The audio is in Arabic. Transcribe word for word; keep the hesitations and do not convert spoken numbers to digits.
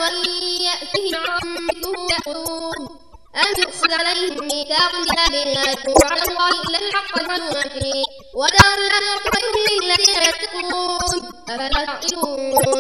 وإن يأتهم مثله يأخذوه أن يؤخذ عليهم ميثاق كتاب لا يذكر على الله إلا الحق ويفعلون فيه ودار الآخرة خير للذين يتقون أفلا تعقلون